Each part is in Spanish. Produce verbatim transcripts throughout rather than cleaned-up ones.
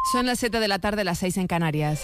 Son las siete de la tarde, las seis en Canarias.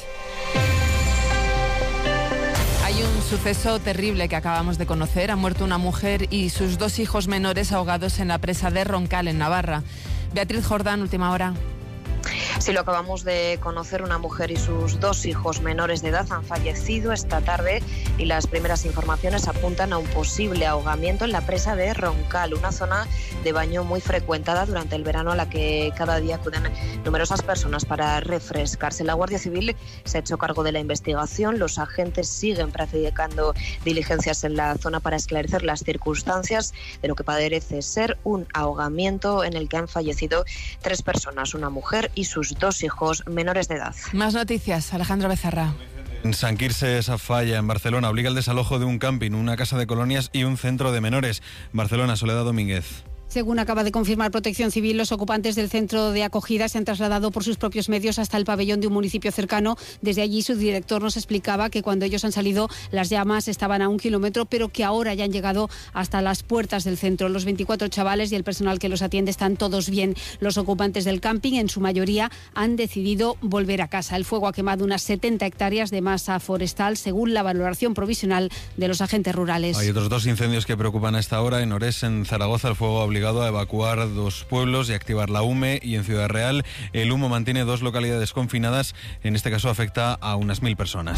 Hay un suceso terrible que acabamos de conocer. Ha muerto una mujer y sus dos hijos menores ahogados en la presa de Roncal, en Navarra. Beatriz Jordán, última hora. Sí, lo acabamos de conocer. Una mujer y sus dos hijos menores de edad han fallecido esta tarde y las primeras informaciones apuntan a un posible ahogamiento en la presa de Roncal, una zona de baño muy frecuentada durante el verano a la que cada día acuden numerosas personas para refrescarse. La Guardia Civil se ha hecho cargo de la investigación. Los agentes siguen practicando diligencias en la zona para esclarecer las circunstancias de lo que parece ser un ahogamiento en el que han fallecido tres personas, una mujer y sus dos hijos menores de edad. Más noticias, Alejandro Becerra. En Sant Quirze Safaia, en Barcelona, obliga el desalojo de un camping, una casa de colonias y un centro de menores. Barcelona, Soledad Domínguez. Según acaba de confirmar Protección Civil, los ocupantes del centro de acogida se han trasladado por sus propios medios hasta el pabellón de un municipio cercano. Desde allí su director nos explicaba que cuando ellos han salido las llamas estaban a un kilómetro, pero que ahora ya han llegado hasta las puertas del centro. Los veinticuatro chavales y el personal que los atiende están todos bien. Los ocupantes del camping, en su mayoría, han decidido volver a casa. El fuego ha quemado unas setenta hectáreas de masa forestal, según la valoración provisional de los agentes rurales. Hay otros dos incendios que preocupan a esta hora. En Orés, en Zaragoza, el fuego ha obligado a evacuar dos pueblos y activar la U M E, y en Ciudad Real el humo mantiene dos localidades confinadas. En este caso afecta a unas mil personas.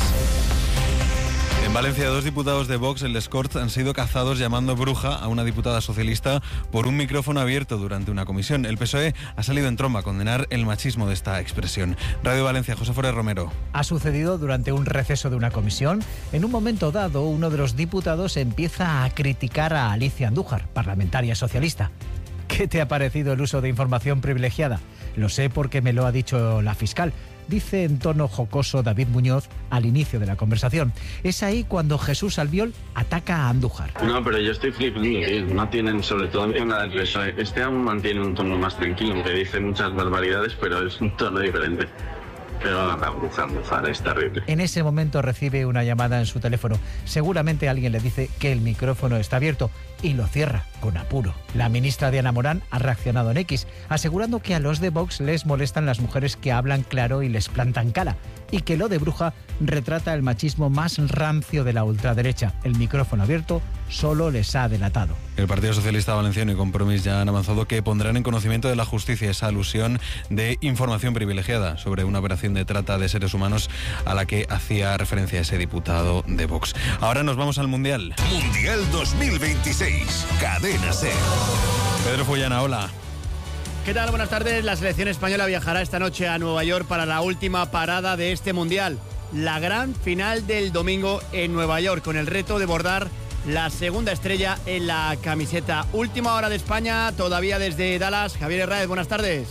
En Valencia, dos diputados de Vox, el Les Corts, han sido cazados llamando bruja a una diputada socialista por un micrófono abierto durante una comisión. El P S O E ha salido en tromba a condenar el machismo de esta expresión. Radio Valencia, José Forés Romero. Ha sucedido durante un receso de una comisión. En un momento dado, uno de los diputados empieza a criticar a Alicia Andújar, parlamentaria socialista. ¿Qué te ha parecido el uso de información privilegiada? Lo sé porque me lo ha dicho la fiscal, dice en tono jocoso David Muñoz al inicio de la conversación. Es ahí cuando Jesús Albiol ataca a Andújar. No, pero yo estoy flipando, tío. No tienen, sobre todo en la del P S O E. Este aún mantiene un tono más tranquilo, aunque dice muchas barbaridades, pero es un tono diferente. Pero la bruja Andújar es terrible. En ese momento recibe una llamada en su teléfono. Seguramente alguien le dice que el micrófono está abierto y lo cierra con apuro. La ministra Diana Morán ha reaccionado en X, asegurando que a los de Vox les molestan las mujeres que hablan claro y les plantan cara, y que lo de bruja retrata el machismo más rancio de la ultraderecha. El micrófono abierto solo les ha delatado. El Partido Socialista Valenciano y Compromís ya han avanzado que pondrán en conocimiento de la justicia esa alusión de información privilegiada sobre una operación de trata de seres humanos a la que hacía referencia ese diputado de Vox. Ahora nos vamos al Mundial. Mundial dos mil veintiséis, Cadena SER. Pedro Follana, hola. ¿Qué tal? Buenas tardes. La selección española viajará esta noche a Nueva York para la última parada de este Mundial. La gran final del domingo en Nueva York, con el reto de bordar la segunda estrella en la camiseta. Última hora de España, todavía desde Dallas. Javier Herráez, buenas tardes.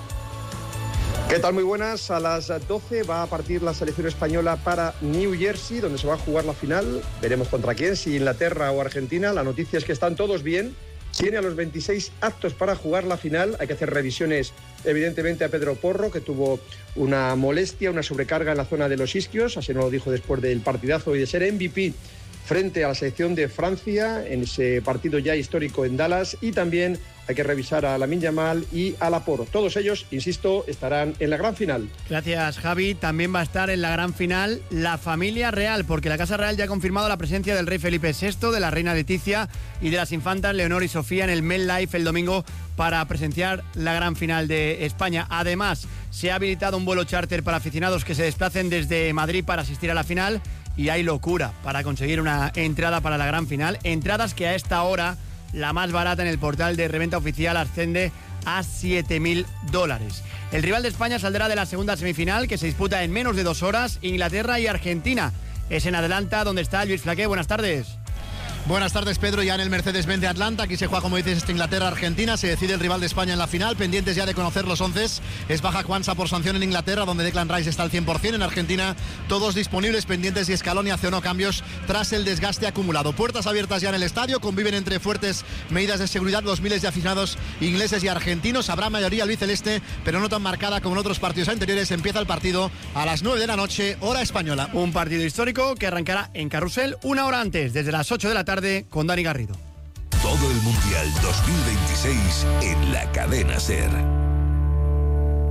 ¿Qué tal? Muy buenas. A las doce va a partir la selección española para New Jersey, donde se va a jugar la final. Veremos contra quién, si Inglaterra o Argentina. La noticia es que están todos bien. Tiene a los veintiséis aptos para jugar la final. Hay que hacer revisiones, evidentemente, a Pedro Porro, que tuvo una molestia, una sobrecarga en la zona de los isquios. Así nos lo dijo después del partidazo y de ser M V P frente a la selección de Francia en ese partido ya histórico en Dallas. Y también hay que revisar a Lamine Yamal y a Laporte. Todos ellos, insisto, estarán en la gran final. Gracias, Javi. También va a estar en la gran final la familia real, porque la Casa Real ya ha confirmado la presencia del rey Felipe sexto, de la reina Leticia y de las infantas Leonor y Sofía en el MetLife el domingo para presenciar la gran final de España. Además, se ha habilitado un vuelo charter para aficionados que se desplacen desde Madrid para asistir a la final, y hay locura para conseguir una entrada para la gran final. Entradas que a esta hora, la más barata en el portal de reventa oficial, asciende a siete mil dólares. El rival de España saldrá de la segunda semifinal, que se disputa en menos de dos horas, Inglaterra y Argentina. Es en Atlanta, donde está Luis Flaqué. Buenas tardes. Buenas tardes, Pedro. Ya en el Mercedes-Benz de Atlanta, aquí se juega, como dices, esta Inglaterra-Argentina. Se decide el rival de España en la final, pendientes ya de conocer los once. Es baja Kwanza por sanción en Inglaterra, donde Declan Rice está al cien por ciento. En Argentina, todos disponibles, pendientes y Scaloni hace o no cambios tras el desgaste acumulado. Puertas abiertas ya en el estadio, conviven entre fuertes medidas de seguridad los miles de aficionados ingleses y argentinos. Habrá mayoría albiceleste, pero no tan marcada como en otros partidos anteriores. Empieza el partido a las nueve de la noche, hora española. Un partido histórico que arrancará en Carrusel una hora antes, desde las ocho de la tarde, con Dani Garrido. Todo el Mundial dos mil veintiséis en la Cadena SER.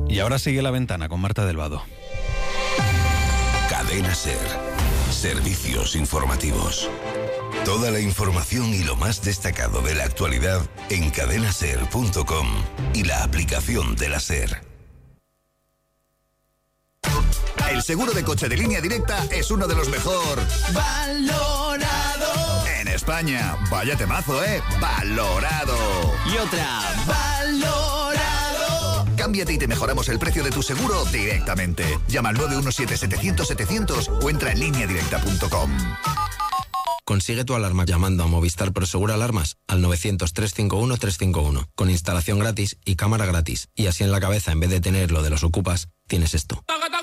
Y ahora sigue La Ventana con Marta del Vado. Cadena SER. Servicios informativos. Toda la información y lo más destacado de la actualidad en cadena ser punto com y la aplicación de la SER. El seguro de coche de Línea Directa es uno de los mejor valorado en España. Vaya temazo, ¿eh? Valorado. Y otra, valorado. Cámbiate y te mejoramos el precio de tu seguro directamente. Llama al nueve uno siete, setecientos, setecientos o entra en línea directa punto com. Consigue tu alarma llamando a Movistar Prosegur Alarmas al novecientos, trescientos cincuenta y uno, trescientos cincuenta y uno, con instalación gratis y cámara gratis. Y así en la cabeza, en vez de tener lo de los ocupas, tienes esto.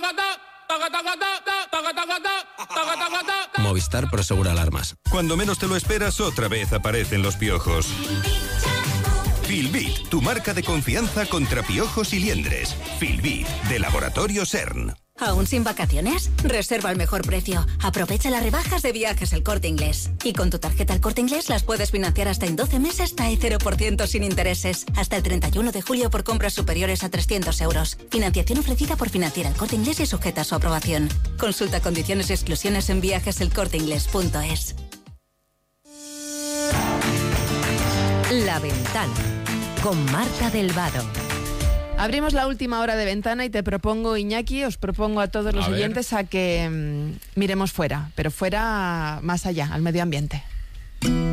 Movistar Prosegur Alarmas. Cuando menos te lo esperas, otra vez aparecen los piojos. Filbit, tu marca de confianza contra piojos y liendres. Filbit, de Laboratorio CERN. ¿Aún sin vacaciones? Reserva al mejor precio. Aprovecha las rebajas de Viajes El Corte Inglés. Y con tu tarjeta El Corte Inglés las puedes financiar hasta en doce meses hasta el cero por ciento sin intereses. Hasta el treinta y uno de julio por compras superiores a trescientos euros. Financiación ofrecida por Financiera El Corte Inglés y sujeta a su aprobación. Consulta condiciones y exclusiones en viajes el corte inglés punto es. La Ventana con Marta del Vado. Abrimos la última hora de Ventana y te propongo, Iñaki, os propongo a todos los a oyentes ver. a que mmm, miremos fuera, pero fuera más allá, al medio ambiente.